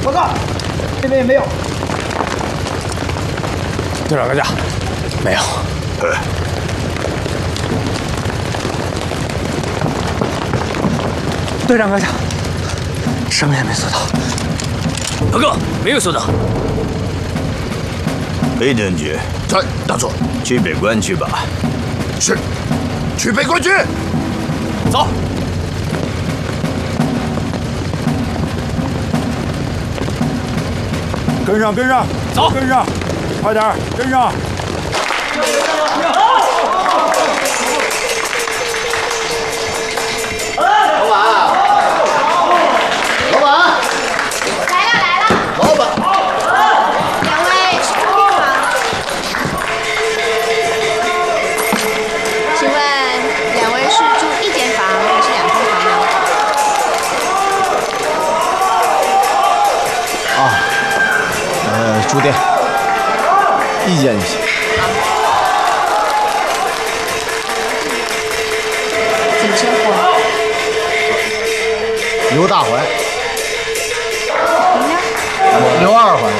报告，这边也没有。 队长阁下，没有。队长阁下，什么也没搜到。 报告，没有搜到。 裴将军， 在，大佐。 去北关去吧。 是，去北关去。 走。 跟上，跟上， 走， 跟上，快点，跟上。 老板，老板， 来了， 老板， 两位是住病房，请问两位是住一间房还是2间房呢？ 住店，一间就行。 怎么称呼？ 刘大怀， 您呢？ 刘二怀。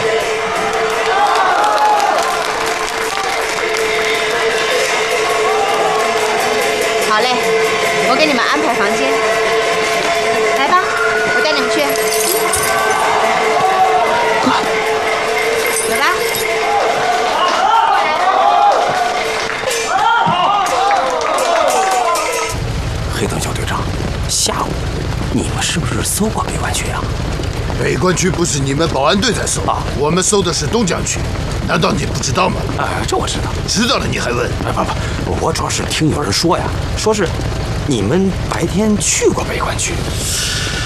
好嘞，我给你们安排房间。来吧，我带你们去。走吧。 黑灯小队长，下午你们是不是搜过北关区啊？ 北关区不是你们保安队在搜啊，我们搜的是东江区，难道你不知道吗？ 这我知道。 知道了你还问？ 不，我主要是听有人说呀，说是你们白天去过北关区。